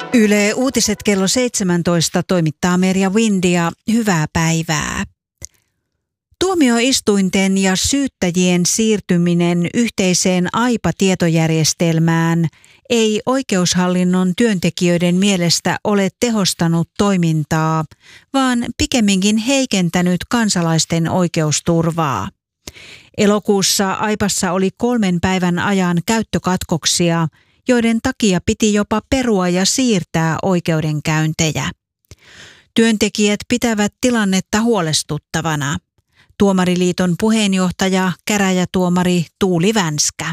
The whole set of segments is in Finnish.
Yle Uutiset kello 17 toimittaa Merja Windia. Hyvää päivää. Tuomioistuinten ja syyttäjien siirtyminen yhteiseen AIPA-tietojärjestelmään ei oikeushallinnon työntekijöiden mielestä ole tehostanut toimintaa, vaan pikemminkin heikentänyt kansalaisten oikeusturvaa. Elokuussa AIPassa oli 3 päivän ajan käyttökatkoksia, joiden takia piti jopa perua ja siirtää oikeudenkäyntejä. Työntekijät pitävät tilannetta huolestuttavana. Tuomariliiton puheenjohtaja, käräjätuomari Tuuli Vänskä.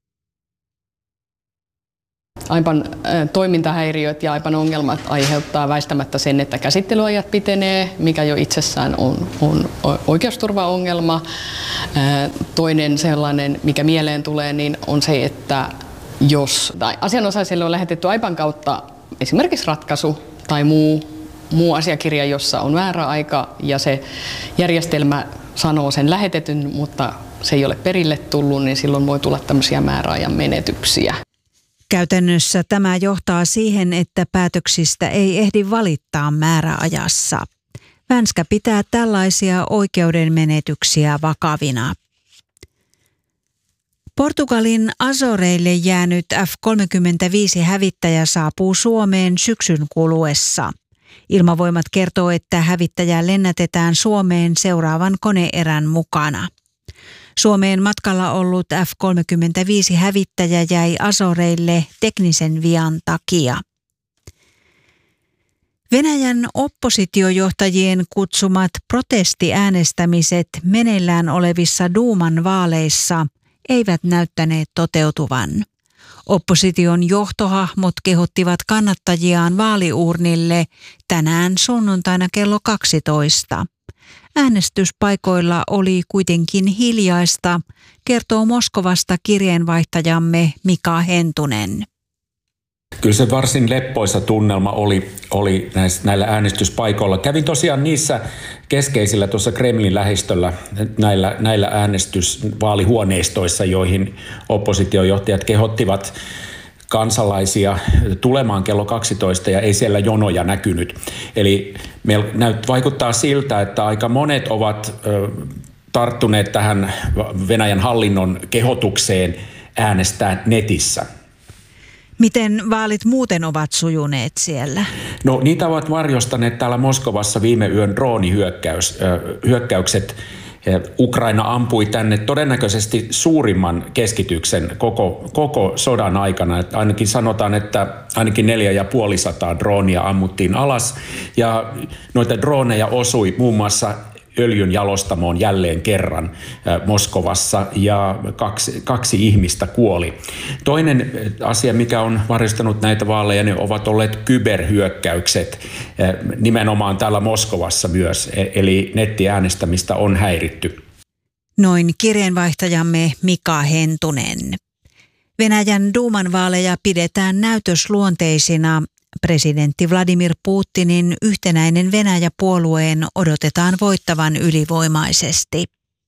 AIPAn toimintahäiriöt ja AIPAn ongelmat aiheuttaa väistämättä sen, että käsittelyajat pitenee, mikä jo itsessään on oikeusturvaongelma. Toinen sellainen, mikä mieleen tulee, niin on se, että jos asianosaiselle on lähetetty AIPAn kautta esimerkiksi ratkaisu tai muu asiakirja, jossa on väärä aika ja se järjestelmä sanoo sen lähetetyn, mutta se ei ole perille tullut, niin silloin voi tulla tämmöisiä määräajan menetyksiä. Käytännössä tämä johtaa siihen, että päätöksistä ei ehdi valittaa määräajassa. Vänskä pitää tällaisia oikeudenmenetyksiä vakavina. Portugalin Azoreille jäänyt F-35-hävittäjä saapuu Suomeen syksyn kuluessa. Ilmavoimat kertoo, että hävittäjä lennätetään Suomeen seuraavan koneerän mukana. Suomeen matkalla ollut F-35-hävittäjä jäi Azoreille teknisen vian takia. Venäjän oppositiojohtajien kutsumat protestiäänestämiset meneillään olevissa Duuman vaaleissa eivät näyttäneet toteutuvan. Opposition johtohahmot kehottivat kannattajiaan vaaliuurnille tänään sunnuntaina kello 12. Äänestyspaikoilla oli kuitenkin hiljaista, kertoo Moskovasta kirjeenvaihtajamme Mika Hentunen. Kyllä se varsin leppoisa tunnelma oli näillä äänestyspaikoilla. Kävin tosiaan niissä keskeisillä tuossa Kremlin lähistöllä näillä äänestysvaalihuoneistoissa, joihin oppositiojohtajat kehottivat kansalaisia tulemaan kello 12 ja ei siellä jonoja näkynyt. Eli vaikuttaa siltä, että aika monet ovat tarttuneet tähän Venäjän hallinnon kehotukseen äänestää netissä. Miten vaalit muuten ovat sujuneet siellä? No niitä ovat varjostaneet täällä Moskovassa viime yön droonihyökkäykset. Ukraina ampui tänne todennäköisesti suurimman keskityksen koko sodan aikana. Että ainakin sanotaan, että ainakin 450 droonia ammuttiin alas ja noita drooneja osui muun muassa öljyn jalostamoon jälleen kerran Moskovassa ja kaksi ihmistä kuoli. Toinen asia, mikä on varjostanut näitä vaaleja, ne ovat olleet kyberhyökkäykset nimenomaan täällä Moskovassa myös, eli nettiäänestämistä on häiritty. Noin kirjeenvaihtajamme Mika Hentunen. Venäjän Duuman vaaleja pidetään näytösluonteisina. Presidentti Vladimir Putinin yhtenäinen Venäjä-puolueen odotetaan voittavan ylivoimaisesti.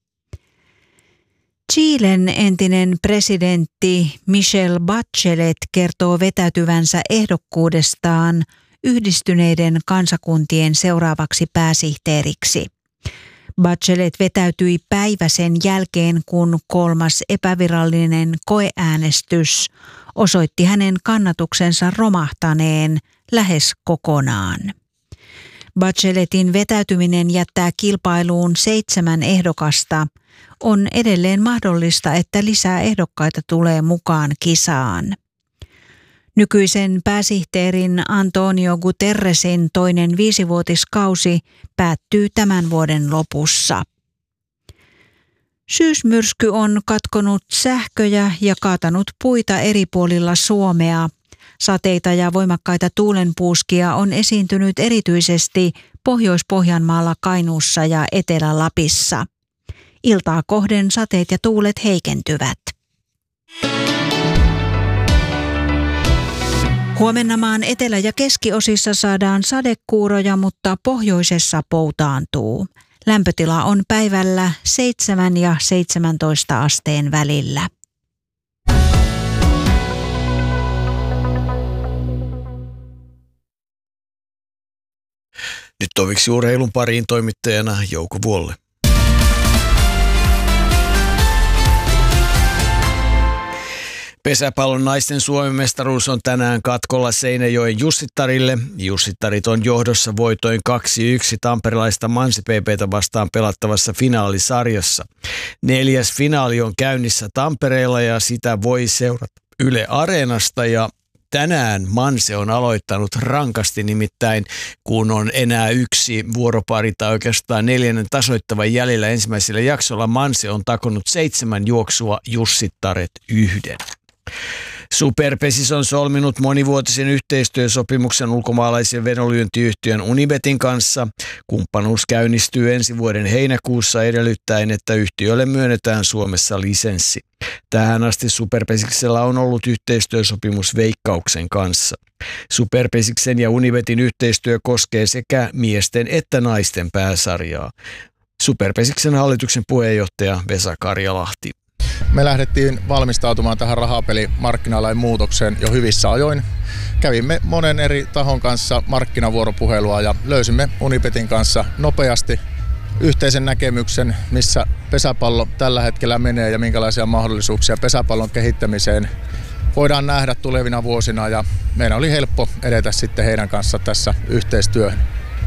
Chilen entinen presidentti Michelle Bachelet kertoo vetäytyvänsä ehdokkuudestaan Yhdistyneiden kansakuntien seuraavaksi pääsihteeriksi. Bachelet vetäytyi päivä sen jälkeen, kun 3. epävirallinen koeäänestys osoitti hänen kannatuksensa romahtaneen lähes kokonaan. Bacheletin vetäytyminen jättää kilpailuun 7 ehdokasta. On edelleen mahdollista, että lisää ehdokkaita tulee mukaan kisaan. Nykyisen pääsihteerin Antonio Guterresin toinen 5-vuotiskausi päättyy tämän vuoden lopussa. Syysmyrsky on katkonut sähköjä ja kaatanut puita eri puolilla Suomea. Sateita ja voimakkaita tuulenpuuskia on esiintynyt erityisesti Pohjois-Pohjanmaalla, Kainuussa ja Etelä-Lapissa. Iltaa kohden sateet ja tuulet heikentyvät. Huomenna maan etelä- ja keskiosissa saadaan sadekuuroja, mutta pohjoisessa poutaantuu. Lämpötila on päivällä 7 ja 17 asteen välillä. Nyt toviksi urheilun pariin toimittajana Jouko Vuolle. Pesäpallon naisten Suomen mestaruus on tänään katkolla Seinäjoen Jussittarille. Jussittarit on johdossa voitoin 2-1 tamperelaista Mansi PP:tä vastaan pelattavassa finaalisarjassa. 4. finaali on käynnissä Tampereella ja sitä voi seurata Yle Areenasta ja tänään Manse on aloittanut rankasti, nimittäin kun on enää yksi vuoropari tai oikeastaan 4. tasoittava jäljellä ensimmäisellä jaksolla, Manse on takonut 7 juoksua, Jussittaret 1. Superpesis on solminut monivuotisen yhteistyösopimuksen ulkomaalaisen vedonlyöntiyhtiön Unibetin kanssa. Kumppanuus käynnistyy ensi vuoden heinäkuussa edellyttäen, että yhtiölle myönnetään Suomessa lisenssi. Tähän asti Superpesiksellä on ollut yhteistyösopimus Veikkauksen kanssa. Superpesiksen ja Unibetin yhteistyö koskee sekä miesten että naisten pääsarjaa. Superpesiksen hallituksen puheenjohtaja Vesa Karjalahti. Me lähdettiin valmistautumaan tähän rahapelimarkkinalain muutokseen jo hyvissä ajoin. Kävimme monen eri tahon kanssa markkinavuoropuhelua ja löysimme Unibetin kanssa nopeasti yhteisen näkemyksen, missä pesäpallo tällä hetkellä menee ja minkälaisia mahdollisuuksia pesäpallon kehittämiseen voidaan nähdä tulevina vuosina. Ja meidän oli helppo edetä sitten heidän kanssa tässä yhteistyöhön.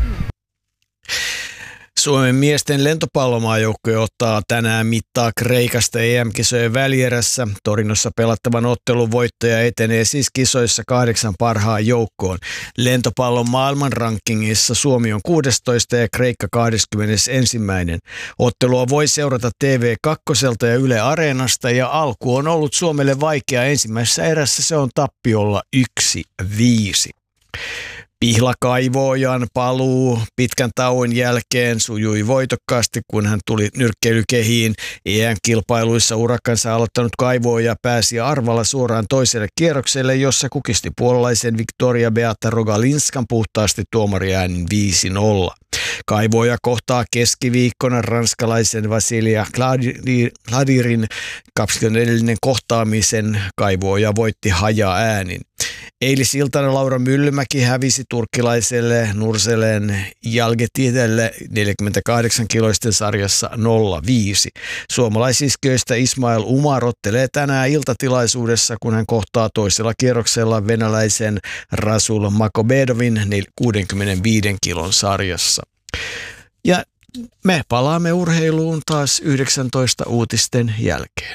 Suomen miesten lentopallomaajoukkue ottaa tänään mittaa Kreikasta EM-kisojen välierässä. Torinossa pelattavan ottelun voittaja etenee siis kisoissa 8 parhaan joukkoon. Lentopallon maailmanrankingissa Suomi on 16 ja Kreikka 21. Ottelua voi seurata TV2 ja Yle Areenasta ja alku on ollut Suomelle vaikea. Ensimmäisessä erässä se on tappiolla 1-5. Pihlakaivoojan paluu pitkän tauon jälkeen sujui voitokkaasti, kun hän tuli nyrkkeilykehiin. EM-kilpailuissa urakansa aloittanut Kaivooja pääsi arvalla suoraan toiselle kierrokselle, jossa kukisti puolalaisen Victoria Beata Rogalinskan puhtaasti tuomariäänin 5-0. Kaivooja kohtaa keskiviikkona ranskalaisen Vasilia Kladirin 24. kohtaamisen. Kaivooja voitti hajaäänin. Eilisiltana Laura Myllymäki hävisi turkkilaiselle Nurselen Jalgetidelle 48-kiloisten sarjassa 0-5. Suomalaisisköistä Ismail Umar ottelee tänään iltatilaisuudessa, kun hän kohtaa toisella kierroksella venäläisen Rasul Makobedovin 65 kilon sarjassa. Ja me palaamme urheiluun taas 19 uutisten jälkeen.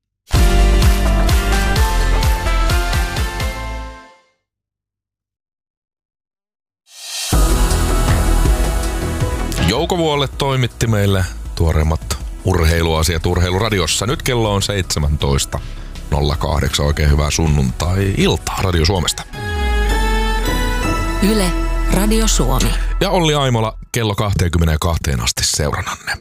Jouko Vuolle toimitti meille tuoreimmat urheiluasiat Urheiluradiossa. Nyt kello on 17.08. Oikein hyvää sunnuntai-iltaa Radio Suomesta. Yle Radio Suomi. Ja Olli Aimola kello 22 asti seurannanne.